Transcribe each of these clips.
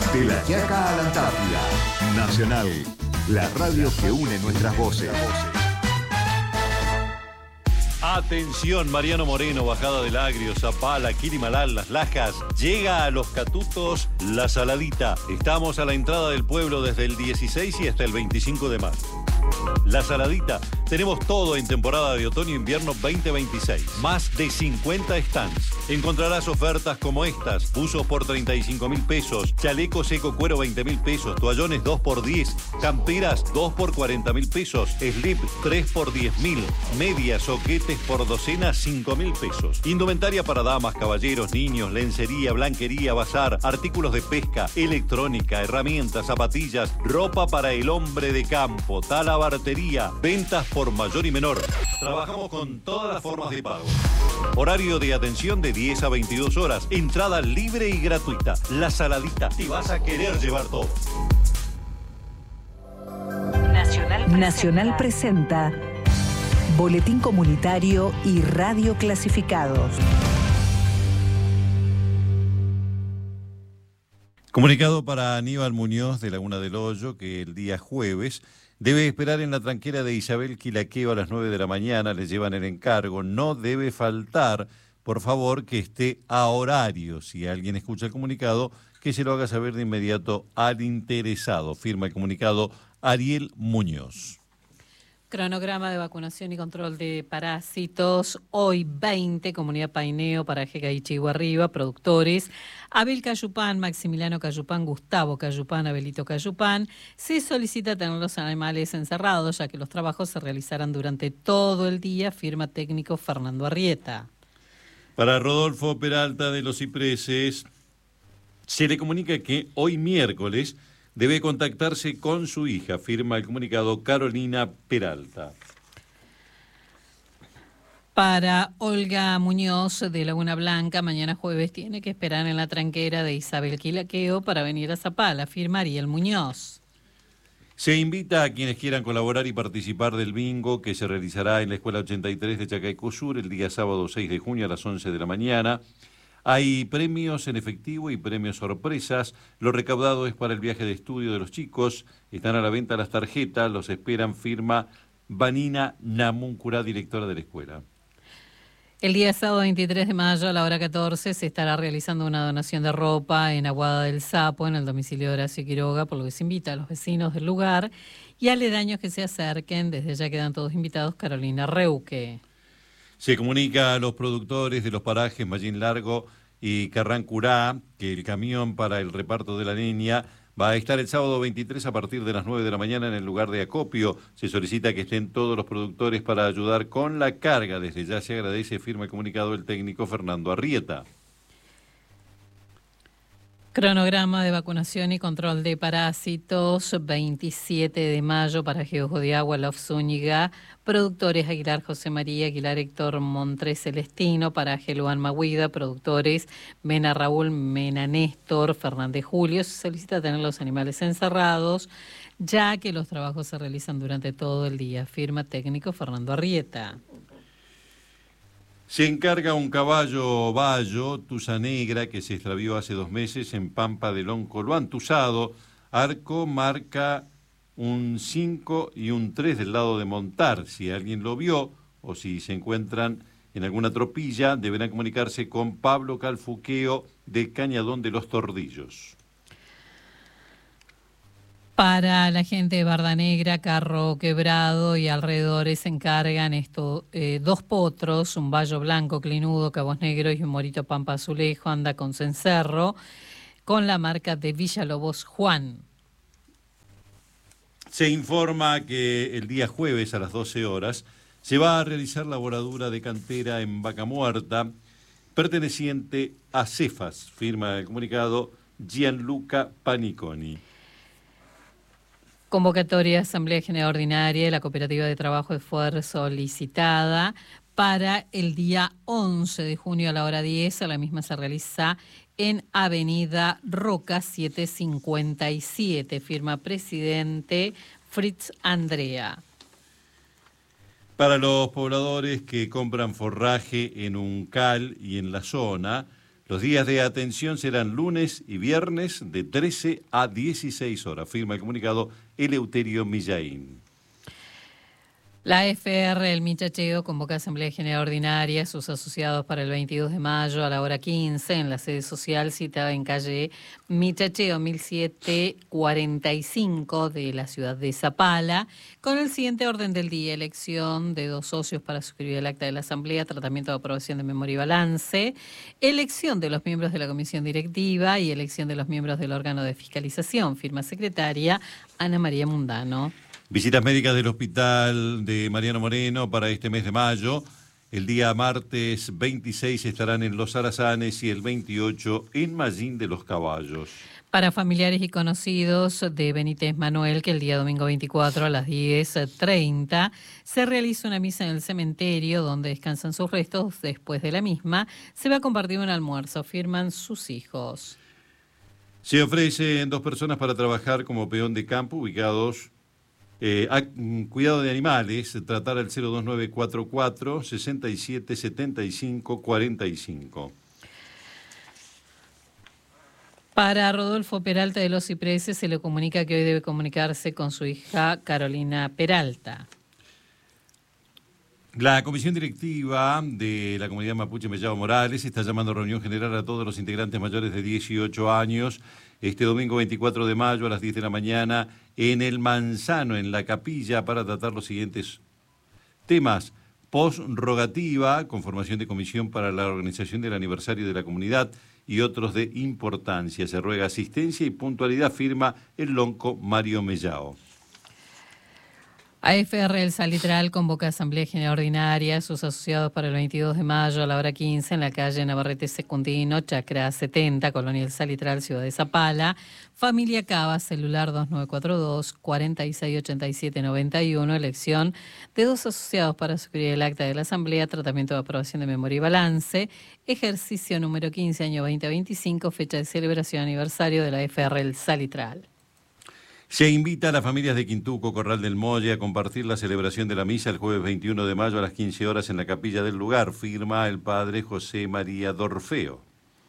De la Quiaca a la Antártida. Nacional, la radio que une nuestras voces. Atención, Mariano Moreno, Bajada del Agrio, Zapala, Quilimalal, Las Lajas. Llega a Los Catutos La Saladita. Estamos a la entrada del pueblo desde el 16 y hasta el 25 de marzo. La Saladita, tenemos todo en temporada de otoño-invierno 2026. Más de 50 stands. Encontrarás ofertas como estas: buzos por 35.000 pesos, chaleco seco cuero 20.000 pesos, toallones 2 por 10, camperas 2 por 40.000 pesos, slip 3 por 10.000, medias, soquetes por docena 5.000 pesos. Indumentaria para damas, caballeros, niños, lencería, blanquería, bazar, artículos de pesca, electrónica, herramientas, zapatillas, ropa para el hombre de campo, talabartería, ventas por mayor y menor. Trabajamos con todas las formas de pago. Horario de atención de 10 a 22 horas. Entrada libre y gratuita. La Saladita. Te vas a querer llevar todo. Nacional presenta Boletín Comunitario y Radio Clasificados. Comunicado para Aníbal Muñoz de Laguna del Hoyo, que el día jueves debe esperar en la tranquera de Isabel Quilaqueo a las 9 de la mañana. Le llevan el encargo. No debe faltar, por favor, que esté a horario. Si alguien escucha el comunicado, que se lo haga saber de inmediato al interesado. Firma el comunicado Ariel Muñoz. Cronograma de vacunación y control de parásitos. Hoy 20, Comunidad Paineo, Paraje Caichigua Arriba, productores. Abel Cayupán, Maximiliano Cayupán, Gustavo Cayupán, Abelito Cayupán. Se solicita tener los animales encerrados, ya que los trabajos se realizarán durante todo el día. Firma técnico Fernando Arrieta. Para Rodolfo Peralta de Los Cipreses, se le comunica que hoy miércoles debe contactarse con su hija, firma el comunicado Carolina Peralta. Para Olga Muñoz de Laguna Blanca, mañana jueves tiene que esperar en la tranquera de Isabel Quilaqueo para venir a Zapala, firma Ariel Muñoz. Se invita a quienes quieran colaborar y participar del bingo que se realizará en la Escuela 83 de Chacaicó Sur el día sábado 6 de junio a las 11 de la mañana. Hay premios en efectivo y premios sorpresas. Lo recaudado es para el viaje de estudio de los chicos. Están a la venta las tarjetas. Los esperan, firma Vanina Namuncura, directora de la escuela. El día sábado 23 de mayo a la hora 14 se estará realizando una donación de ropa en Aguada del Sapo, en el domicilio de Horacio Quiroga, por lo que se invita a los vecinos del lugar y aledaños que se acerquen. Desde ya quedan todos invitados. Carolina Reuque. Se comunica a los productores de los parajes Mallín Largo y Carrancurá que el camión para el reparto de la leña va a estar el sábado 23 a partir de las 9 de la mañana en el lugar de acopio. Se solicita que estén todos los productores para ayudar con la carga. Desde ya se agradece, firma el comunicado el técnico Fernando Arrieta. Cronograma de vacunación y control de parásitos, 27 de mayo para Ojo de Agua, La Zúñiga, productores Aguilar José María, Aguilar Héctor Montrés Celestino, Paraje Luan Maguida, productores Mena Raúl, Mena Néstor, Fernández Julio. Se solicita tener los animales encerrados, ya que los trabajos se realizan durante todo el día. Firma técnico Fernando Arrieta. Se encarga un caballo bayo, tusa negra, que se extravió hace 2 meses en Pampa de Lonco. Lo han tusado. Arco marca un 5 y un 3 del lado de montar. Si alguien lo vio o si se encuentran en alguna tropilla, deberán comunicarse con Pablo Calfuqueo de Cañadón de los Tordillos. Para la gente de Barda Negra, Carro Quebrado y alrededores se encargan 2 potros, un bayo blanco clinudo, cabos negros y un morito pampa azulejo, anda con cencerro, con la marca de Villalobos Juan. Se informa que el día jueves a las 12 horas se va a realizar la voladura de cantera en Vaca Muerta, perteneciente a Cefas, firma el comunicado Gianluca Paniconi. Convocatoria Asamblea General Ordinaria de la Cooperativa de Trabajo Esfuerzo licitada para el día 11 de junio a la hora 10. La misma se realiza en Avenida Roca 757, firma presidente Fritz Andrea. Para los pobladores que compran forraje en Uncal y en la zona, Los días de atención serán lunes y viernes de 13 a 16 horas, firma el comunicado Eleuterio Millaín. La FR El Michacheo convoca Asamblea General Ordinaria, sus asociados para el 22 de mayo a la hora 15 en la sede social citada en calle Michacheo 1745 de la ciudad de Zapala, con el siguiente orden del día: elección de 2 socios para suscribir el acta de la Asamblea, tratamiento de aprobación de memoria y balance, elección de los miembros de la comisión directiva y elección de los miembros del órgano de fiscalización, firma secretaria Ana María Mundano. Visitas médicas del Hospital de Mariano Moreno para este mes de mayo. El día martes 26 estarán en Los Arazanes y el 28 en Mallín de los Caballos. Para familiares y conocidos de Benítez Manuel, que el día domingo 24 a las 10:30 se realiza una misa en el cementerio donde descansan sus restos. Después de la misma se va a compartir un almuerzo, firman sus hijos. Se ofrecen 2 personas para trabajar como peón de campo ubicados cuidado de animales, tratar al 02944 67 75 45. Para Rodolfo Peralta de los Cipreses se le comunica que hoy debe comunicarse con su hija Carolina Peralta. La comisión directiva de la comunidad mapuche Mellao Morales está llamando a reunión general a todos los integrantes mayores de 18 años este domingo 24 de mayo a las 10 de la mañana en el Manzano, en la capilla, para tratar los siguientes temas: posrogativa, conformación de comisión para la organización del aniversario de la comunidad y otros de importancia. Se ruega asistencia y puntualidad, firma el lonco Mario Mellao. AFR El Salitral convoca Asamblea General Ordinaria, sus asociados para el 22 de mayo a la hora 15 en la calle Navarrete Secundino, Chacra 70, Colonia El Salitral, Ciudad de Zapala. Familia Cava, celular 2942 4687 91, elección de 2 asociados para suscribir el acta de la Asamblea, tratamiento de aprobación de memoria y balance, ejercicio número 15, año 2025, fecha de celebración aniversario de la AFR El Salitral. Se invita a las familias de Quintuco, Corral del Molle, a compartir la celebración de la misa el jueves 21 de mayo a las 15 horas en la capilla del lugar, firma el padre José María Dorfeo.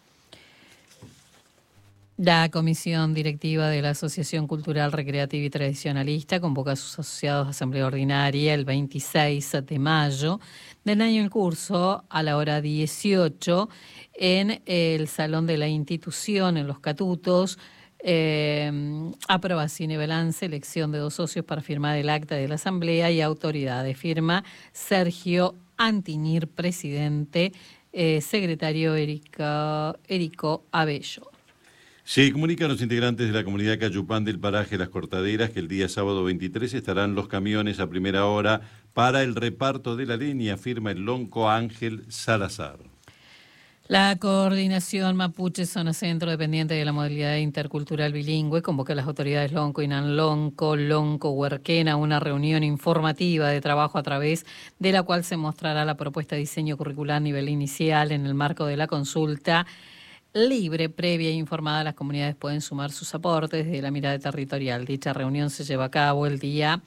La comisión directiva de la Asociación Cultural, Recreativa y Tradicionalista convoca a sus asociados a asamblea ordinaria el 26 de mayo del año en curso a la hora 18 en el Salón de la Institución, en Los Catutos. Aprobación y balance, elección de 2 socios para firmar el acta de la Asamblea y autoridades. Firma Sergio Antinir, presidente, secretario Erico Abello. Se comunican los integrantes de la comunidad Cayupán del paraje Las Cortaderas que el día sábado 23 estarán los camiones a primera hora para el reparto de la leña, firma el lonco Ángel Salazar. La Coordinación Mapuche Zona Centro, dependiente de la modalidad intercultural bilingüe, convoca a las autoridades Lonco, Inanlonco, Lonco, Huerquena a una reunión informativa de trabajo a través de la cual se mostrará la propuesta de diseño curricular a nivel inicial en el marco de la consulta libre, previa e informada. Las comunidades pueden sumar sus aportes desde la mirada territorial. Dicha reunión se lleva a cabo el día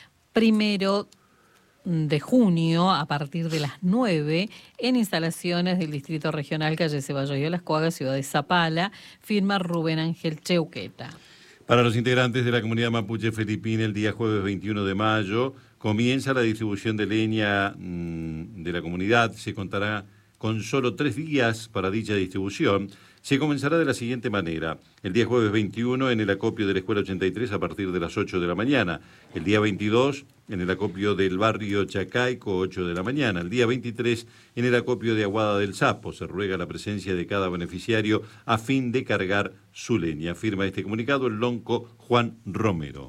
1 de junio a partir de las 9 en instalaciones del Distrito Regional Calle Ceballos y Las Cuagas, ciudad de Zapala, firma Rubén Ángel Cheuqueta. Para los integrantes de la comunidad mapuche filipina, el día jueves 21 de mayo comienza la distribución de leña de la comunidad. Se contará con solo 3 días para dicha distribución. Se comenzará de la siguiente manera: el día jueves 21 en el acopio de la Escuela 83 a partir de las 8 de la mañana, el día 22 en el acopio del barrio Chacaico, 8 de la mañana, el día 23 en el acopio de Aguada del Sapo. Se ruega la presencia de cada beneficiario a fin de cargar su leña. Firma este comunicado el lonco Juan Romero.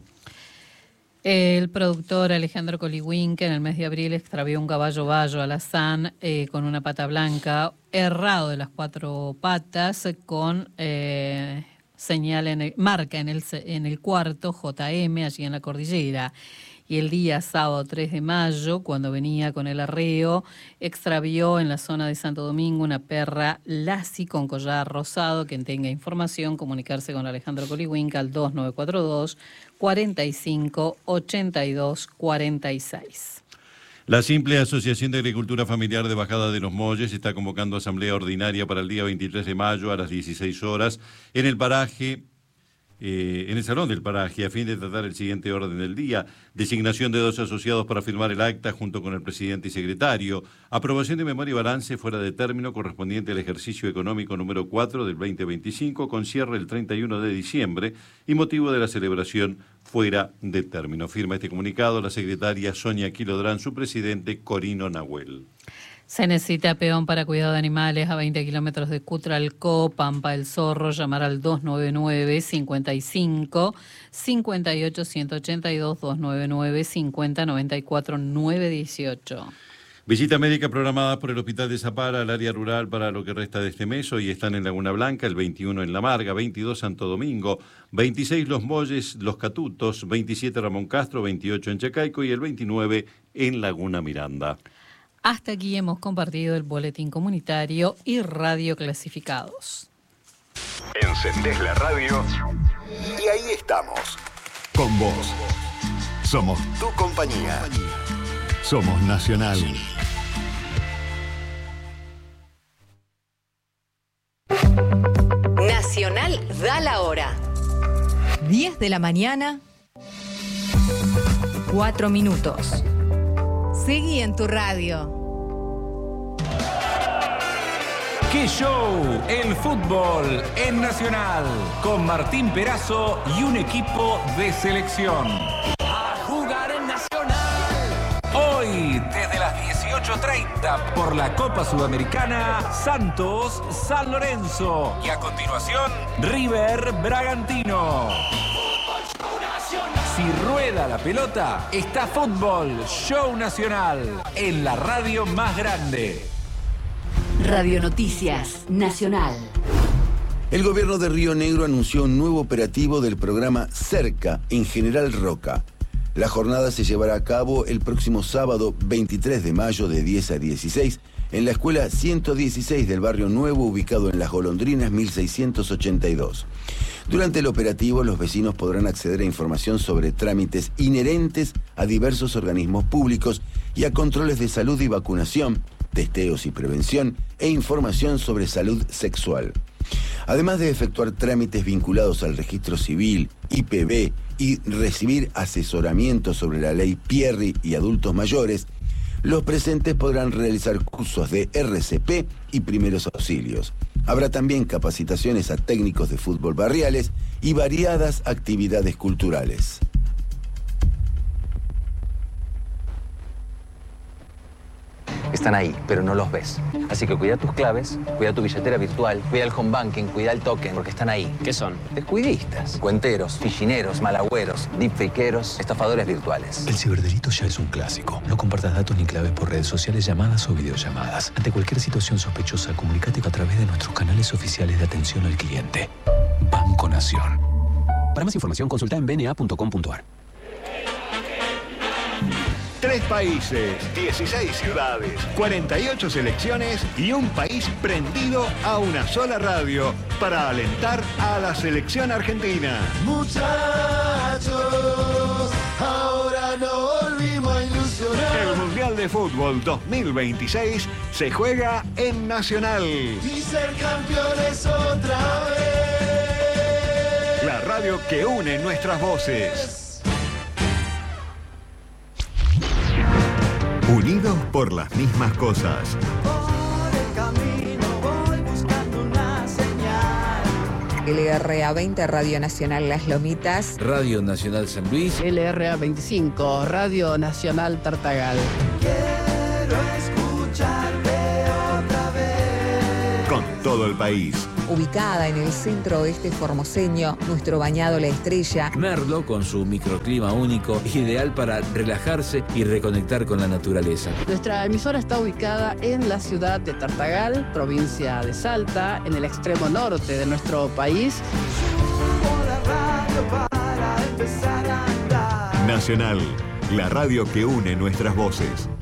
El productor Alejandro Coliwin, que en el mes de abril extravió un caballo bayo alazán con una pata blanca, errado de las 4 patas, con señal marca en el cuarto JM, allí en la cordillera. Y el día sábado 3 de mayo, cuando venía con el arreo, extravió en la zona de Santo Domingo una perra lassi con collar rosado. Quien tenga información, comunicarse con Alejandro Coliwin al 2942 45 82 46. La Simple Asociación de Agricultura Familiar de Bajada de los Molles está convocando asamblea ordinaria para el día 23 de mayo a las 16 horas en el paraje, en el Salón del Paraje, a fin de tratar el siguiente orden del día: designación de 2 asociados para firmar el acta junto con el presidente y secretario, aprobación de memoria y balance fuera de término correspondiente al ejercicio económico número 4 del 2025, con cierre el 31 de diciembre y motivo de la celebración fuera de término. Firma este comunicado la secretaria Sonia Quilodrán, su presidente Corino Nahuel. Se necesita peón para cuidado de animales a 20 kilómetros de Cutralcó, Pampa del Zorro. Llamar al 299-55-58-182, 299-50-94-918. Visita médica programada por el Hospital de Zapala al área rural para lo que resta de este mes. Hoy están en Laguna Blanca, el 21 en La Marga, 22 Santo Domingo, 26 Los Molles, Los Catutos, 27 Ramón Castro, 28 en Chacaico y el 29 en Laguna Miranda. Hasta aquí hemos compartido el boletín comunitario y radio clasificados. Encendés la radio y ahí estamos. Con vos. Somos tu compañía. Somos Nacional. Nacional da la hora. 10 de la mañana, 4 minutos. Seguí en tu radio. ¡Qué show! El fútbol en Nacional, con Martín Perazo y un equipo de selección. ¡A jugar en Nacional! Hoy, desde las 18:30, por la Copa Sudamericana, Santos San Lorenzo. Y a continuación, River Bragantino. Si rueda la pelota, está Fútbol Show Nacional, en la radio más grande. Radio Noticias Nacional. El gobierno de Río Negro anunció un nuevo operativo del programa Cerca en General Roca. La jornada se llevará a cabo el próximo sábado 23 de mayo de 10 a 16 en la escuela 116 del Barrio Nuevo, ubicado en Las Golondrinas 1682. Durante el operativo, los vecinos podrán acceder a información sobre trámites inherentes a diversos organismos públicos y a controles de salud y vacunación, testeos y prevención e información sobre salud sexual. Además de efectuar trámites vinculados al registro civil, IPB y recibir asesoramiento sobre la ley Pierri y adultos mayores, los presentes podrán realizar cursos de RCP y primeros auxilios. Habrá también capacitaciones a técnicos de fútbol barriales y variadas actividades culturales. Están ahí, pero no los ves. Así que cuida tus claves, cuida tu billetera virtual, cuida el home banking, cuida el token, porque están ahí. ¿Qué son? Descuidistas, cuenteros, fichineros, malagüeros, deepfakeros, estafadores virtuales. El ciberdelito ya es un clásico. No compartas datos ni claves por redes sociales, llamadas o videollamadas. Ante cualquier situación sospechosa, comunícate a través de nuestros canales oficiales de atención al cliente. Banco Nación. Para más información, consulta en bna.com.ar. 3 países, 16 ciudades, 48 selecciones y un país prendido a una sola radio para alentar a la selección argentina. Muchachos, ahora no volvimos a ilusionar. El Mundial de Fútbol 2026 se juega en Nacional. Y ser campeones otra vez. La radio que une nuestras voces. Unidos por las mismas cosas. Por el camino voy buscando una señal. LRA 20, Radio Nacional Las Lomitas. Radio Nacional San Luis. LRA 25, Radio Nacional Tartagal. Quiero escucharte otra vez. Con todo el país. Ubicada en el centro oeste formoseño, nuestro bañado La Estrella. Merlo, con su microclima único, ideal para relajarse y reconectar con la naturaleza. Nuestra emisora está ubicada en la ciudad de Tartagal, provincia de Salta, en el extremo norte de nuestro país. Subo la radio para empezar a andar. Nacional, la radio que une nuestras voces.